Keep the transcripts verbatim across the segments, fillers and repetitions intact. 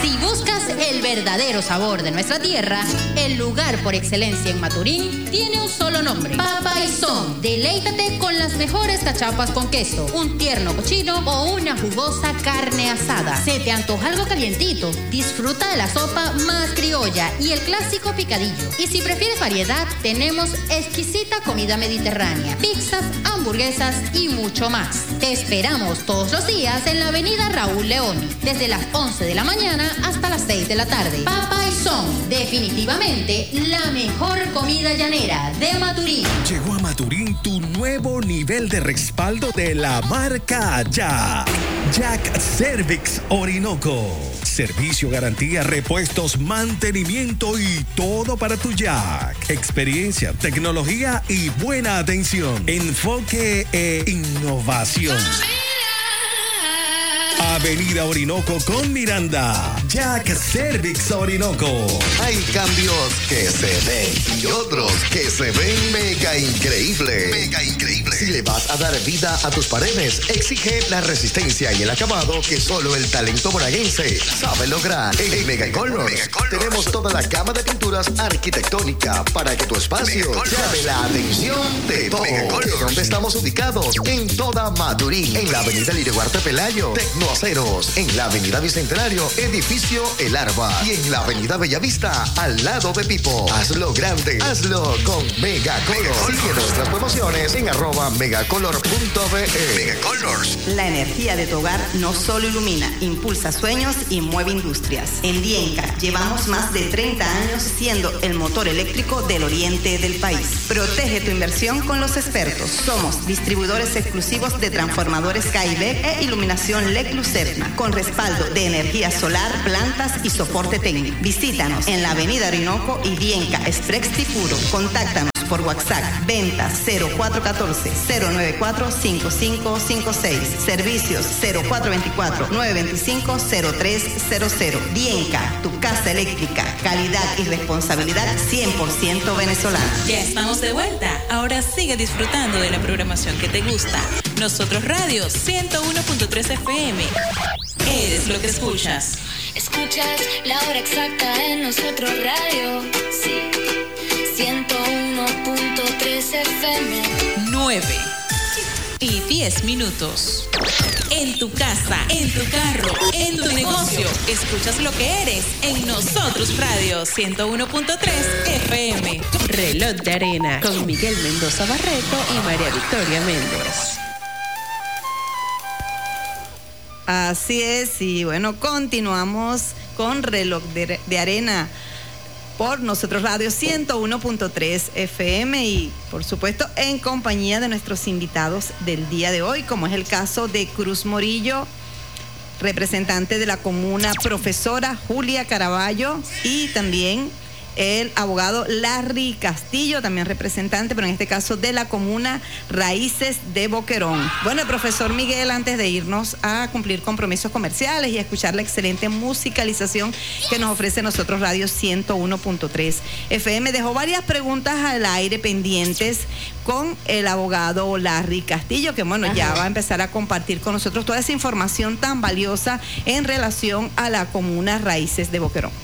Si buscas el verdadero sabor de nuestra tierra, el lugar por excelencia en Maturín tiene un solo nombre: Papa y Son. Deleítate con las mejores cachapas con queso, un tierno cochino o una jugosa carne asada. ¿Se te antoja algo calientito? Disfruta de la sopa más criolla y el clásico picadillo. Y si prefieres variedad, tenemos exquisita comida mediterránea, pizzas, hamburguesas y mucho más. Te esperamos todos los días en la avenida Raúl Leoni, desde las once de la mañana hasta las seis de la tarde. Papa y Son, definitivamente la mejor comida llanera de Maturín. Llegó a Maturín tu nuevo nivel de respaldo de la marca Jack. Jack Cervix Orinoco. Servicio, garantía, repuestos, mantenimiento y todo para tu Jack. Experiencia, tecnología y buena atención. Enfoque e innovación. Avenida Orinoco con Miranda. Jack Cervix Orinoco. Hay cambios que se ven y otros que se ven mega increíble. Mega increíble. Si le vas a dar vida a tus paredes, exige la resistencia y el acabado que solo el talento monaguense sabe lograr. En Mega Colors tenemos toda la gama de pinturas arquitectónica para que tu espacio llame la atención de todos. ¿Dónde estamos ubicados? En toda Maturín, en la avenida Lirihuarte Pelayo, Tecnoaceros, en la avenida Bicentenario, edificio El Arba, y en la avenida Bellavista, al lado de Pipo. Hazlo grande, hazlo con Mega Colors. Sigue nuestras promociones en arroba megacolor punto be. Mega Colors. La energía de tu hogar no solo ilumina, impulsa sueños y mueve industrias. En Dienca llevamos más de treinta años siendo el motor eléctrico del oriente del país. Protege tu inversión con los expertos. Somos distribuidores exclusivos de transformadores Caibec e iluminación L E D Lucerna, con respaldo de energía solar, plantas y soporte técnico. Visítanos en la avenida Orinoco y Dienca Express Tipuro. Contáctanos por WhatsApp. Ventas cero cuatro uno cuatro, cero nueve cuatro, cinco cinco cinco seis. Servicios cero cuatro dos cuatro, nueve dos cinco, cero tres cero cero. Dienca, tu casa eléctrica. Calidad y responsabilidad cien por ciento venezolana. Ya estamos de vuelta. Ahora sigue disfrutando de la programación que te gusta. Nosotros Radio ciento uno punto tres F M. Eres lo que escuchas. Escuchas la hora exacta en Nosotros Radio. Sí. ciento uno punto tres F M. nueve y diez minutos. En tu casa, en tu carro, en tu negocio. Escuchas lo que eres en Nosotros Radio ciento uno punto tres F M. Reloj de arena con Miguel Mendoza Barreto y María Victoria Méndez. Así es, y bueno, continuamos con Reloj de, de Arena por Nosotros Radio ciento uno punto tres F M y por supuesto en compañía de nuestros invitados del día de hoy, como es el caso de Cruz Morillo, representante de la comuna, profesora Julia Caraballo, y también el abogado Larry Castillo, también representante, pero en este caso de la comuna Raíces de Boquerón. Bueno, el profesor Miguel, antes de irnos a cumplir compromisos comerciales y a escuchar la excelente musicalización que nos ofrece Nosotros Radio ciento uno punto tres F M, dejó varias preguntas al aire pendientes con el abogado Larry Castillo, que bueno, Ajá. ya va a empezar a compartir con nosotros toda esa información tan valiosa en relación a la comuna Raíces de Boquerón.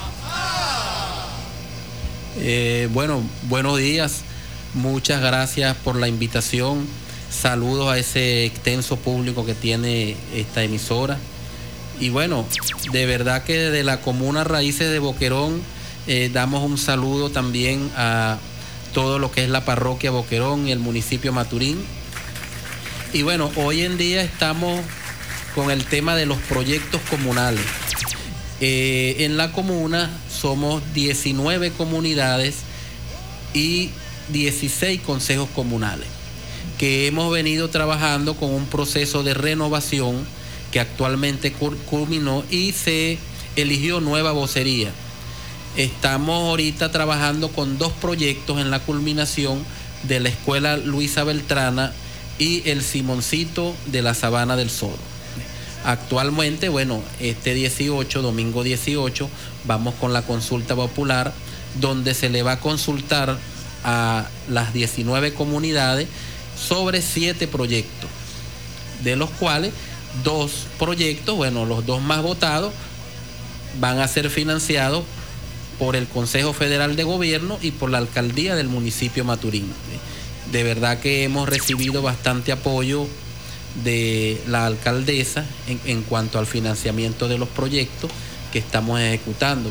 Eh, bueno, buenos días, muchas gracias por la invitación, saludos a ese extenso público que tiene esta emisora y bueno, de verdad que de la comuna Raíces de Boquerón eh, damos un saludo también a todo lo que es la parroquia Boquerón y el municipio Maturín. Y bueno, hoy en día estamos con el tema de los proyectos comunales. Eh, en la comuna somos diecinueve comunidades y dieciséis consejos comunales que hemos venido trabajando con un proceso de renovación que actualmente culminó y se eligió nueva vocería. Estamos ahorita trabajando con dos proyectos en la culminación de la Escuela Luisa Beltrana y el Simoncito de la Sabana del Soro. Actualmente, bueno, este dieciocho, domingo dieciocho, vamos con la consulta popular, donde se le va a consultar a las diecinueve comunidades sobre siete proyectos, de los cuales dos proyectos, bueno, los dos más votados, van a ser financiados por el Consejo Federal de Gobierno y por la Alcaldía del municipio Maturín. De verdad que hemos recibido bastante apoyo de la alcaldesa en, en cuanto al financiamiento de los proyectos que estamos ejecutando.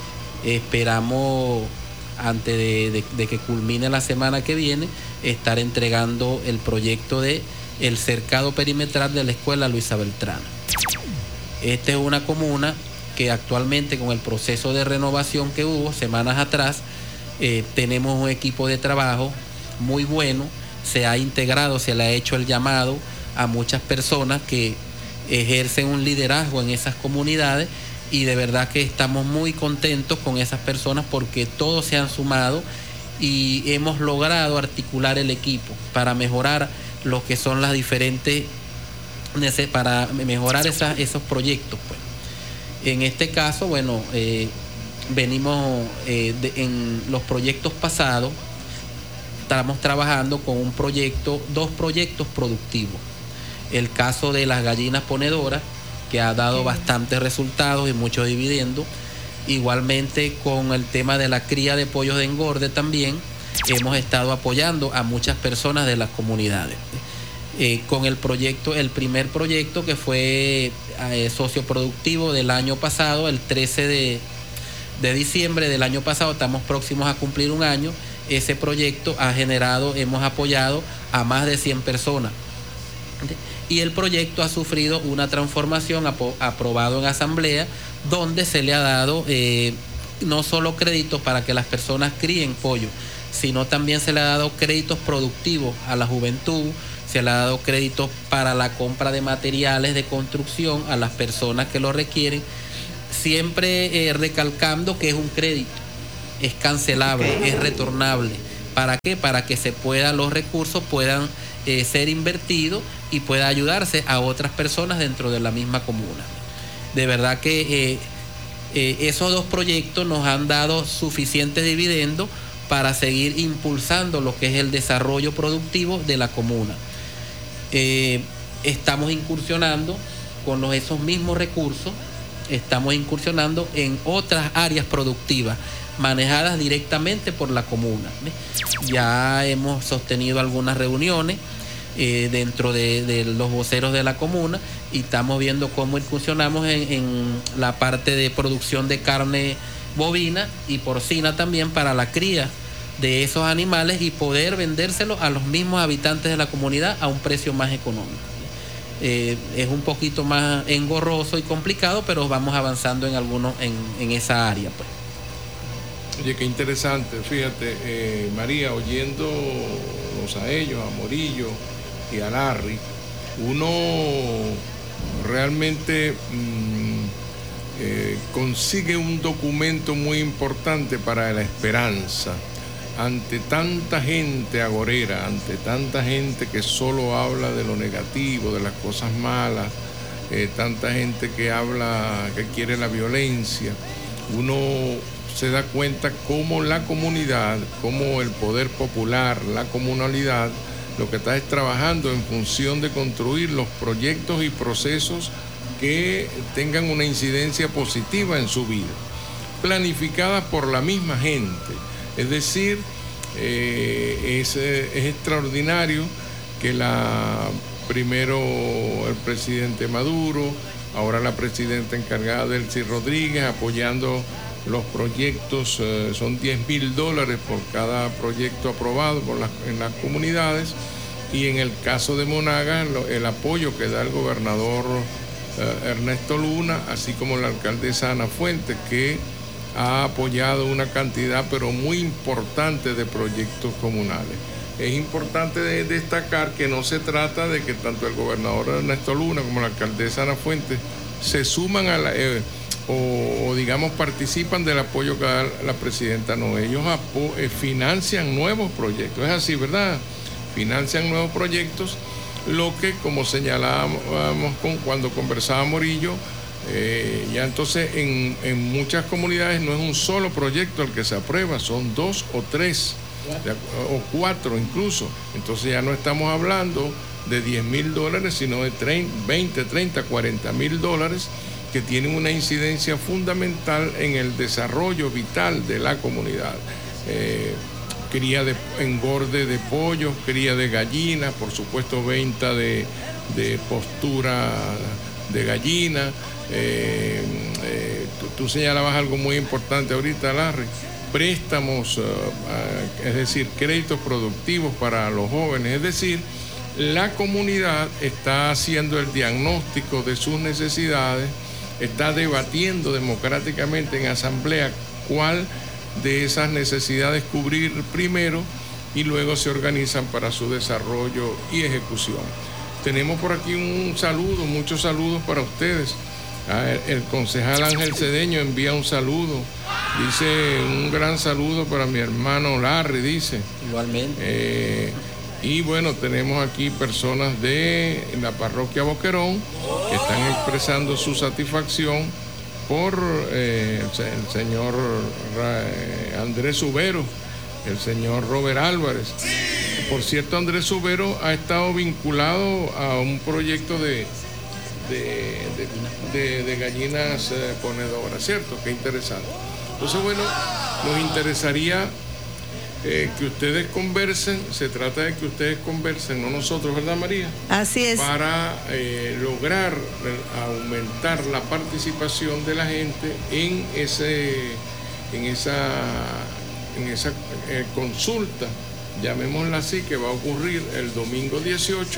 Esperamos, antes de, de, de que culmine la semana que viene, estar entregando el proyecto de el cercado perimetral de la escuela Luisa Beltrana. Esta es una comuna que actualmente, con el proceso de renovación que hubo semanas atrás, eh, tenemos un equipo de trabajo muy bueno. Se ha integrado, se le ha hecho el llamado a muchas personas que ejercen un liderazgo en esas comunidades, y de verdad que estamos muy contentos con esas personas porque todos se han sumado y hemos logrado articular el equipo para mejorar lo que son las diferentes, para mejorar esas, esos proyectos, pues. En este caso, bueno, eh, venimos eh, de, en los proyectos pasados, estamos trabajando con un proyecto, dos proyectos productivos. El caso de las gallinas ponedoras, que ha dado bastantes resultados y muchos dividendos. Igualmente con el tema de la cría de pollos de engorde también hemos estado apoyando a muchas personas de las comunidades. Eh, con el proyecto, el primer proyecto que fue eh, socioproductivo del año pasado, el trece de diciembre del año pasado, estamos próximos a cumplir un año. Ese proyecto ha generado, hemos apoyado a más de cien personas. Y el proyecto ha sufrido una transformación ap- aprobado en asamblea, donde se le ha dado eh, no solo créditos para que las personas críen pollo, sino también se le ha dado créditos productivos a la juventud, se le ha dado créditos para la compra de materiales de construcción a las personas que lo requieren, siempre eh, recalcando que es un crédito, es cancelable, okay. Es retornable. ¿Para qué? Para que se puedan, los recursos puedan eh, ser invertidos y pueda ayudarse a otras personas dentro de la misma comuna. De verdad que eh, eh, esos dos proyectos nos han dado suficientes dividendos para seguir impulsando lo que es el desarrollo productivo de la comuna. Eh, estamos incursionando con los, esos mismos recursos, estamos incursionando en otras áreas productivas manejadas directamente por la comuna. Ya hemos sostenido algunas reuniones eh, dentro de, de los voceros de la comuna y estamos viendo cómo incursionamos en, en la parte de producción de carne bovina y porcina también para la cría de esos animales y poder vendérselos a los mismos habitantes de la comunidad a un precio más económico. Eh, es un poquito más engorroso y complicado, pero vamos avanzando en algunos en, en esa área, pues. Oye, qué interesante, fíjate, eh, María, oyéndolos a ellos, a Morillo y a Larry, uno realmente mmm, eh, consigue un documento muy importante para la esperanza ante tanta gente agorera, ante tanta gente que solo habla de lo negativo, de las cosas malas, eh, tanta gente que habla, que quiere la violencia. Uno se da cuenta cómo la comunidad, cómo el poder popular, la comunalidad, lo que está es trabajando en función de construir los proyectos y procesos que tengan una incidencia positiva en su vida, planificadas por la misma gente. Es decir, eh, es, es extraordinario que la, primero el presidente Maduro, ahora la presidenta encargada Delcy Rodríguez, apoyando los proyectos, eh, son diez mil dólares por cada proyecto aprobado por las, en las comunidades, y en el caso de Monagas, lo, el apoyo que da el gobernador eh, Ernesto Luna, así como la alcaldesa Ana Fuentes, que ha apoyado una cantidad pero muy importante de proyectos comunales. Es importante de destacar que no se trata de que tanto el gobernador Ernesto Luna como la alcaldesa Ana Fuentes se suman a la... Eh, O, o digamos participan del apoyo que da la presidenta, no, ellos apo- eh, financian nuevos proyectos, es así, ¿verdad? Financian nuevos proyectos, lo que, como señalábamos con, cuando conversaba Morillo, eh, ya entonces en, en muchas comunidades no es un solo proyecto el que se aprueba, son dos o tres, o cuatro incluso, entonces ya no estamos hablando de diez mil dólares, sino de treinta, veinte, treinta, cuarenta mil dólares, que tienen una incidencia fundamental en el desarrollo vital de la comunidad. Eh, cría de engorde de pollos, cría de gallinas, por supuesto venta de, de postura de gallina. Eh, eh, tú, tú señalabas algo muy importante ahorita, Larry, préstamos, uh, uh, es decir, créditos productivos para los jóvenes, es decir, la comunidad está haciendo el diagnóstico de sus necesidades, está debatiendo democráticamente en asamblea cuál de esas necesidades cubrir primero y luego se organizan para su desarrollo y ejecución. Tenemos por aquí un saludo, muchos saludos para ustedes. Ah, el, el concejal Ángel Cedeño envía un saludo, dice un gran saludo para mi hermano Larry, dice. Igualmente. Eh, y bueno, tenemos aquí personas de la parroquia Boquerón que están expresando su satisfacción por eh, el, el señor eh, Andrés Subero, el señor Robert Álvarez. Por cierto, Andrés Subero ha estado vinculado a un proyecto de De, de, de, de gallinas eh, ponedoras, ¿cierto? Qué interesante. Entonces, bueno, nos interesaría eh, que ustedes conversen, se trata de que ustedes conversen, no nosotros, ¿verdad, María? Así es. Para eh, lograr eh, aumentar la participación de la gente en ese, en esa, en esa eh, consulta, llamémosla así, que va a ocurrir el domingo dieciocho,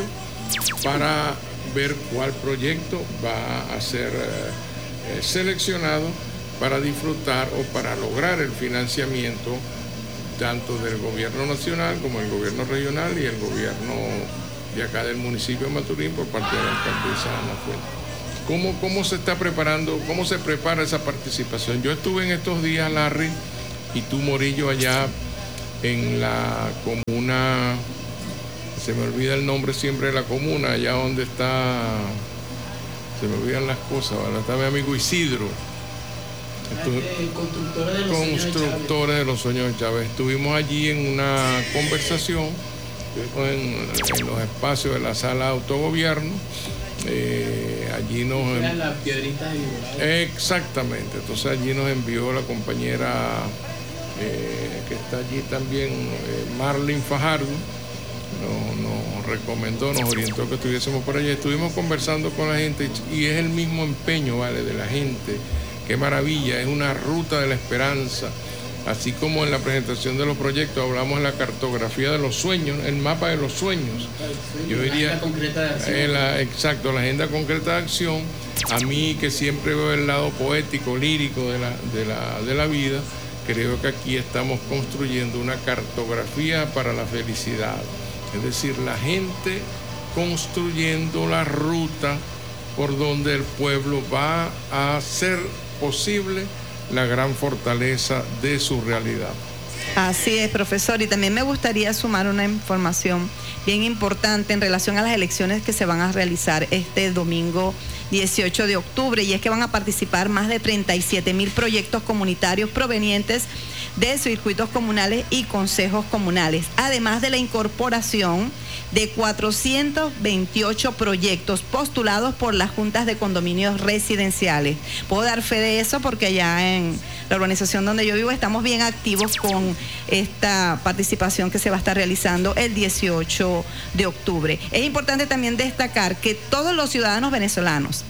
para ver cuál proyecto va a ser eh, seleccionado para disfrutar o para lograr el financiamiento tanto del gobierno nacional como el gobierno regional y el gobierno de acá del municipio de Maturín por parte de la alcaldesa Ana Fuente. ¿Cómo, cómo se está preparando, cómo se prepara esa participación? Yo estuve en estos días, Larry, y tú, Morillo, allá en la comuna... Se me olvida el nombre siempre de la comuna, allá donde está, se me olvidan las cosas, ¿vale? Está mi amigo Isidro. Entonces, constructores de los constructores de los sueños de Chávez. Estuvimos allí en una conversación, en, en los espacios de la sala de autogobierno. Eh, allí nos eran las piedritas de exactamente, entonces allí nos envió la compañera eh, que está allí también, eh, Marlene Fajardo. Nos, nos recomendó, nos orientó que estuviésemos por allá. Estuvimos conversando con la gente y es el mismo empeño, ¿vale?, de la gente. Qué maravilla, es una ruta de la esperanza. Así como en la presentación de los proyectos hablamos de la cartografía de los sueños, el mapa de los sueños. Yo diría, la agenda concreta de acción. Eh, la, exacto, la agenda concreta de acción. A mí, que siempre veo el lado poético, lírico de la, de la, de la vida, creo que aquí estamos construyendo una cartografía para la felicidad. Es decir, la gente construyendo la ruta por donde el pueblo va a hacer posible la gran fortaleza de su realidad. Así es, profesor, y también me gustaría sumar una información bien importante en relación a las elecciones que se van a realizar este domingo dieciocho de octubre, y es que van a participar más de treinta y siete mil proyectos comunitarios provenientes de circuitos comunales y consejos comunales, además de la incorporación de cuatrocientos veintiocho proyectos postulados por las juntas de condominios residenciales. Puedo dar fe de eso porque allá en la urbanización donde yo vivo estamos bien activos con esta participación que se va a estar realizando el dieciocho de octubre. Es importante también destacar que todos los ciudadanos venezolanos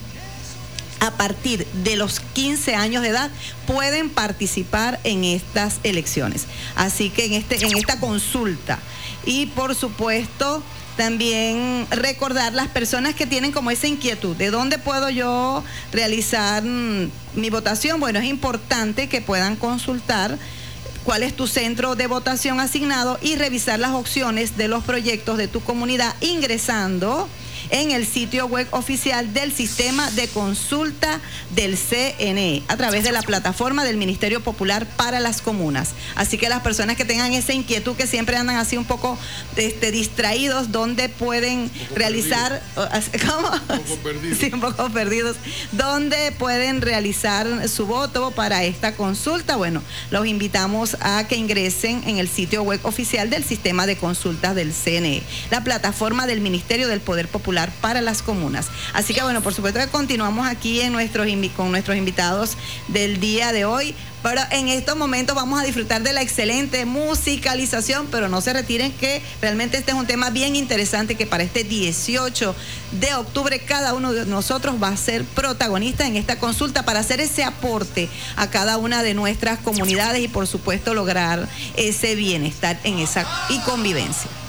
a partir de los quince años de edad pueden participar en estas elecciones. Así que en, este, en esta consulta, y por supuesto también recordar las personas que tienen como esa inquietud, ¿de dónde puedo yo realizar mmm, mi votación? Bueno, es importante que puedan consultar cuál es tu centro de votación asignado y revisar las opciones de los proyectos de tu comunidad ingresando en el sitio web oficial del sistema de consulta del C N E a través de la plataforma del Ministerio Popular para las Comunas. Así que las personas que tengan esa inquietud, que siempre andan así un poco este, distraídos, ¿dónde pueden realizar? ¿Cómo? Un poco perdidos. Sí, un poco perdidos. ¿Dónde pueden realizar su voto para esta consulta? Bueno, los invitamos a que ingresen en el sitio web oficial del sistema de consultas del C N E, la plataforma del Ministerio del Poder Popular popular para las comunas. Así que bueno, por supuesto que continuamos aquí en nuestros, con nuestros invitados del día de hoy. Pero en estos momentos vamos a disfrutar de la excelente musicalización, pero no se retiren que realmente este es un tema bien interesante que para este dieciocho de octubre cada uno de nosotros va a ser protagonista en esta consulta para hacer ese aporte a cada una de nuestras comunidades y por supuesto lograr ese bienestar en esa y convivencia.